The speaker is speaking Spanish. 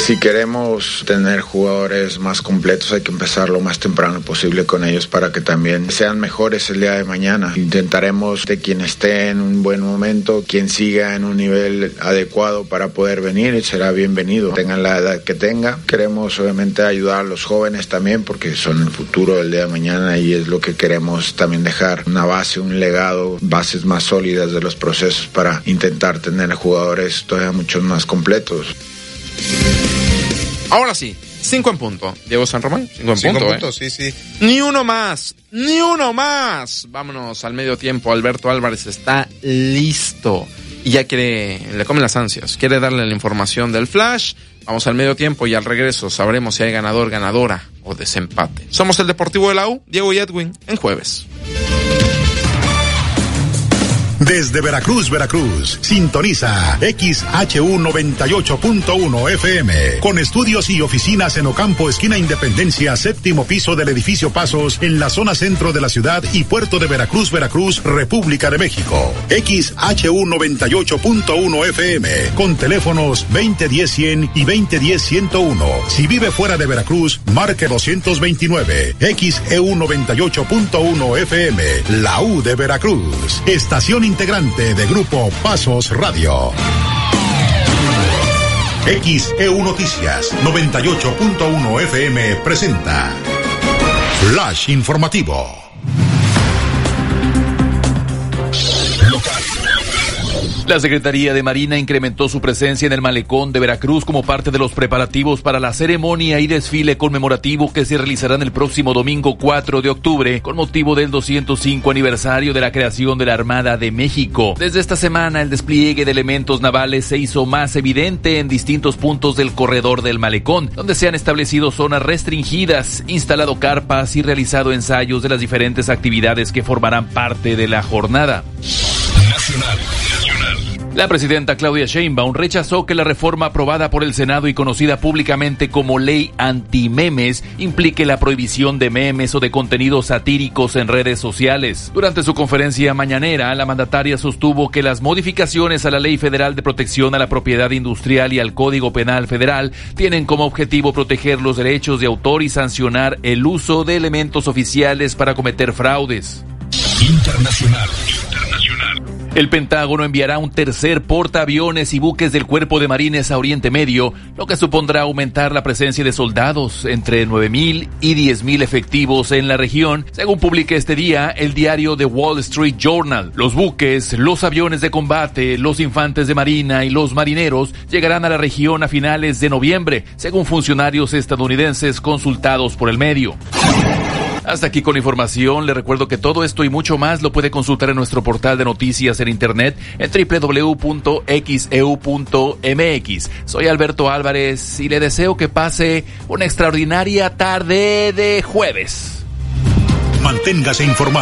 Si queremos tener jugadores más completos, hay que empezar lo más temprano posible con ellos para que también sean mejores el día de mañana. Intentaremos de quien esté en un buen momento, quien siga en un nivel adecuado para poder venir, será bienvenido, tengan la edad que tenga. Queremos obviamente ayudar a los jóvenes también porque son el futuro del día de mañana y es lo que queremos también dejar, una base, un legado, bases más sólidas de los procesos para intentar tener jugadores todavía muchos más completos. Ahora sí, 5 en punto. Diego San Román, 5 en punto. Sí. Ni uno más. Vámonos al medio tiempo. Alberto Álvarez está listo. Y ya le comen las ansias. Quiere darle la información del flash. Vamos al medio tiempo y al regreso sabremos si hay ganador, ganadora o desempate. Somos el Deportivo de la U, Diego y Edwin, en jueves. Desde Veracruz, sintoniza XHU 98.1 FM, con estudios y oficinas en Ocampo, esquina Independencia, séptimo piso del edificio Pasos, en la zona centro de la ciudad y puerto de Veracruz, República de México. XHU 98.1 FM, con teléfonos 2010-100 y 2010-101. Si vive fuera de Veracruz, marque 229. XEU 98.1 FM, la U de Veracruz. Estación integrante de Grupo Pasos Radio. XEU Noticias 98.1 FM presenta Flash Informativo. La Secretaría de Marina incrementó su presencia en el malecón de Veracruz como parte de los preparativos para la ceremonia y desfile conmemorativo que se realizarán el próximo domingo 4 de octubre con motivo del 205 aniversario de la creación de la Armada de México. Desde esta semana el despliegue de elementos navales se hizo más evidente en distintos puntos del corredor del malecón, donde se han establecido zonas restringidas, instalado carpas y realizado ensayos de las diferentes actividades que formarán parte de la jornada. La presidenta Claudia Sheinbaum rechazó que la reforma aprobada por el Senado y conocida públicamente como Ley Antimemes implique la prohibición de memes o de contenidos satíricos en redes sociales. Durante su conferencia mañanera, la mandataria sostuvo que las modificaciones a la Ley Federal de Protección a la Propiedad Industrial y al Código Penal Federal tienen como objetivo proteger los derechos de autor y sancionar el uso de elementos oficiales para cometer fraudes. Internacional. El Pentágono enviará un tercer portaaviones y buques del Cuerpo de Marines a Oriente Medio, lo que supondrá aumentar la presencia de soldados, entre 9,000 y 10,000 efectivos en la región, según publica este día el diario The Wall Street Journal. Los buques, los aviones de combate, los infantes de marina y los marineros llegarán a la región a finales de noviembre, según funcionarios estadounidenses consultados por el medio. Hasta aquí con la información. Le recuerdo que todo esto y mucho más lo puede consultar en nuestro portal de noticias en internet en www.xeu.mx. Soy Alberto Álvarez y le deseo que pase una extraordinaria tarde de jueves. Manténgase informado.